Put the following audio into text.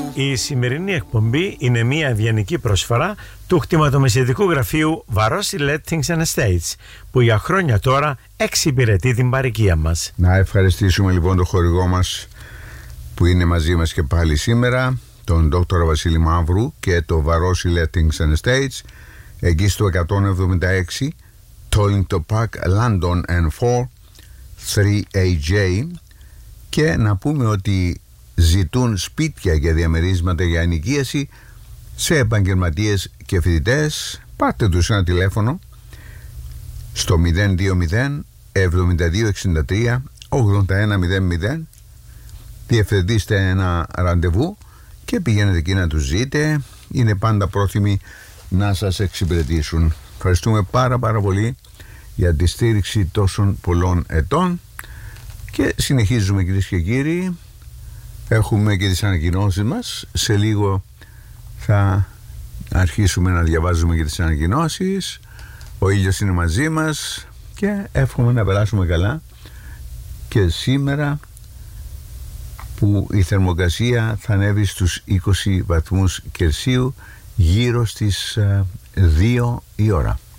Η σημερινή εκπομπή είναι μια ευγενική προσφορά του κτηματομεσαιτικού γραφείου Βαρόσι Lettings and Estates, που για χρόνια τώρα εξυπηρετεί την παροικία μας. Να ευχαριστήσουμε λοιπόν τον χορηγό μας που είναι μαζί μας και πάλι σήμερα, τον Δόκτωρα Βασίλη Μαύρου και το Βαρόσι Lettings and Estates, εκεί στο 176 Tollington Park, London N4 3AJ. Και να πούμε ότι ζητούν σπίτια και διαμερίσματα για ενοικίαση σε επαγγελματίες και φοιτητές. Πάρτε τους ένα τηλέφωνο στο 020 7263 8100, διευθετήστε ένα ραντεβού και πηγαίνετε εκεί να τους ζείτε. Είναι πάντα πρόθυμοι να σας εξυπηρετήσουν. Ευχαριστούμε πάρα πολύ για τη στήριξη τόσων πολλών ετών και συνεχίζουμε, κυρίες και κύριοι. Έχουμε και τις ανακοινώσεις μας. Σε λίγο θα αρχίσουμε να διαβάζουμε και τις ανακοινώσεις. Ο ήλιος είναι μαζί μας και εύχομαι να περάσουμε καλά και σήμερα που η θερμοκρασία θα ανέβει στους 20 βαθμούς Κελσίου γύρω στις 2 η ώρα.